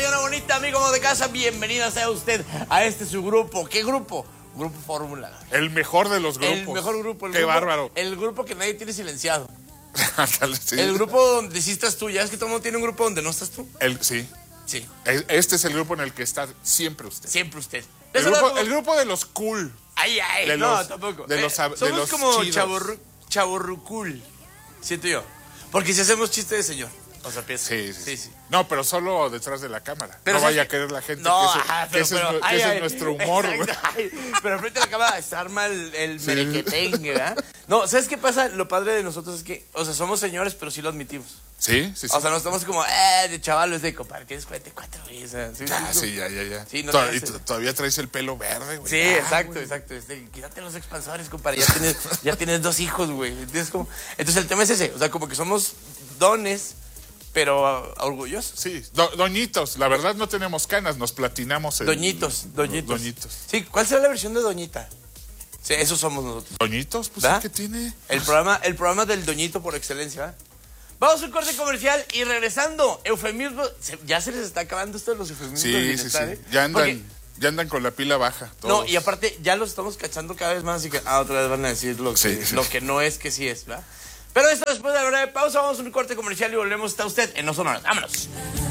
señora bonita, amigo de casa, bienvenida sea usted a su grupo. ¿Qué grupo? Grupo Fórmula. El mejor de los grupos. El mejor grupo. Qué bárbaro. El grupo que nadie tiene silenciado. Sí. El grupo donde sí estás tú. Ya es que todo el mundo tiene un grupo donde no estás tú. Sí. Sí. Este es el grupo en el que está siempre usted. Siempre usted. El grupo de los cool. Ay, tampoco. Somos como chavorrucul, siento yo. Porque si hacemos chiste de señor. O sea, piensa. Sí. No, pero solo detrás de la cámara. Pero no vaya a querer la gente que ese es nuestro humor, güey. Pero frente a la cámara se arma el merequetengue, ¿verdad? No, ¿sabes qué pasa? Lo padre de nosotros es que, o sea, somos señores, pero sí lo admitimos. Sí. O sea, no estamos como, de chavalos, de compadre, tienes 44, güey. O sea, ya. Sí, no todavía traes el pelo verde, güey. Sí, exacto. Quítate los expansores, compadre. Ya tienes 2 hijos, güey. Entonces el tema es ese. O sea, como que somos dones, pero orgullosos. Sí, doñitos. La verdad no tenemos canas, nos platinamos. Doñitos. Sí, ¿cuál será la versión de doñita? Sí, esos somos nosotros. ¿Doñitos? Pues ¿verdad? ¿qué tiene? El programa del doñito por excelencia, ¿verdad? Vamos a un corte comercial y regresando, eufemismo. Ya se les está acabando esto de los eufemismos. Sí. Ya andan con la pila baja. Todos. No, y aparte ya los estamos cachando cada vez más, así que otra vez van a decir lo que no es que sí es, ¿verdad? Pero esto después de la breve pausa, vamos a un corte comercial y volvemos. Está usted en No Sonoras. ¡Vámonos!